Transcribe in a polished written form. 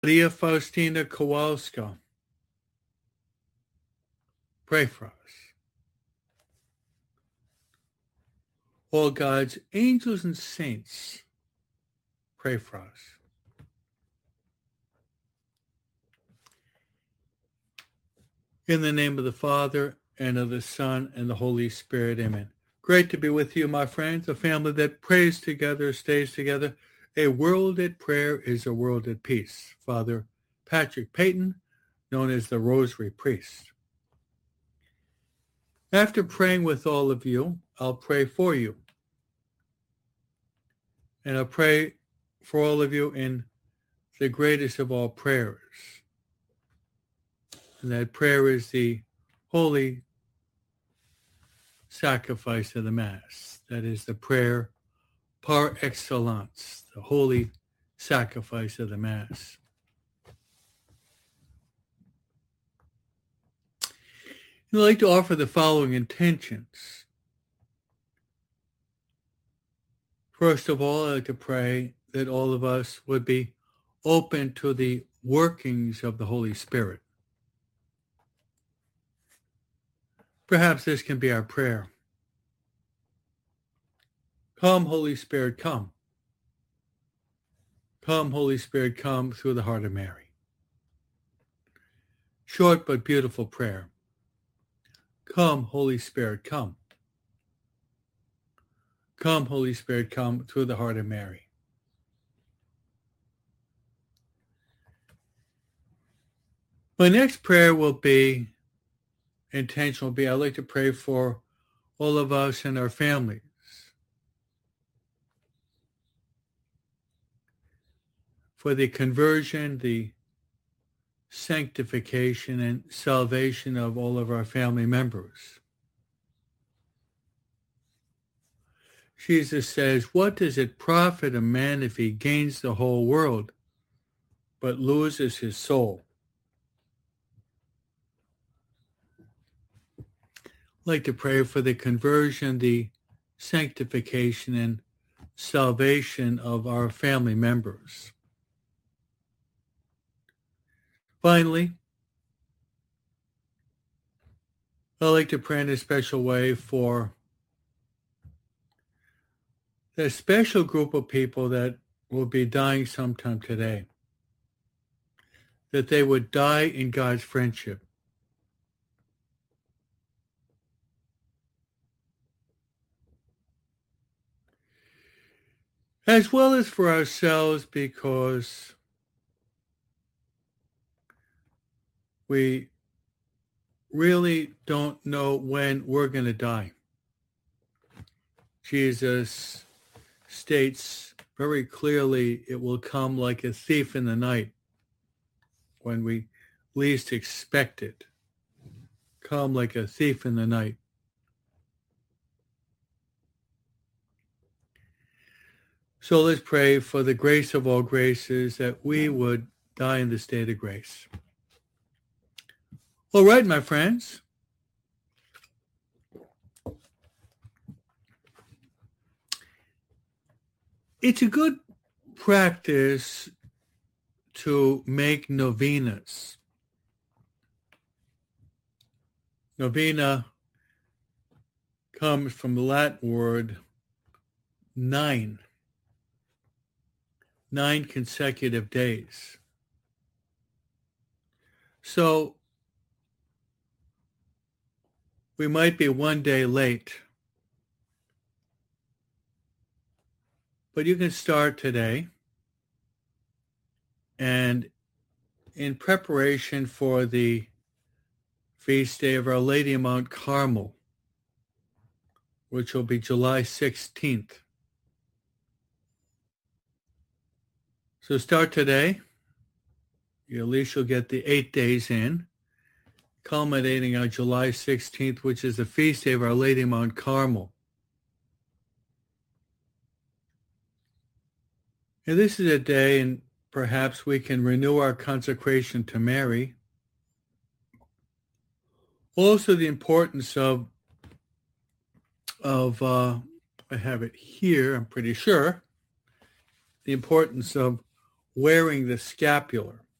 Maria Faustina Kowalska, pray for us. All God's angels and saints, pray for us. In the name of the Father, and of the Son, and the Holy Spirit, amen. Great to be with you, my friends, a family that prays together, stays together. A world at prayer is a world at peace. Father Patrick Peyton, known as the Rosary Priest. After praying with all of you, I'll pray for you. And I'll pray for all of you in the greatest of all prayers. And that prayer is the holy sacrifice of the Mass. That is the prayer par excellence, the holy sacrifice of the Mass. I'd like to offer the following intentions. First of all, I'd like to pray that all of us would be open to the workings of the Holy Spirit. Perhaps this can be our prayer. Come, Holy Spirit, come. Come, Holy Spirit, come through the heart of Mary. Short but beautiful prayer. Come, Holy Spirit, come. Come, Holy Spirit, come through the heart of Mary. My next prayer will be intentional. I'd like to pray for all of us and our families. For the conversion, the sanctification, and salvation of all of our family members. Jesus says, what does it profit a man if he gains the whole world but loses his soul? I'd like to pray for the conversion, the sanctification, and salvation of our family members. Finally, I'd like to pray in a special way for the special group of people that will be dying sometime today, that they would die in God's friendship. As well as for ourselves, because we really don't know when we're going to die. Jesus states very clearly it will come like a thief in the night when we least expect it. Come like a thief in the night. So let's pray for the grace of all graces, that we would die in the state of grace. All right, my friends. It's a good practice to make novenas. Novena comes from the Latin word 9. 9 consecutive days. So we might be one day late, but you can start today. And in preparation for the feast day of Our Lady of Mount Carmel, which will be July 16th. So start today. At least you'll get the 8 days in, culminating on July 16th, which is the feast day of Our Lady of Mount Carmel. And this is a day, and perhaps we can renew our consecration to Mary. Also, the importance of I have it here, I'm pretty sure, the importance of wearing the scapular.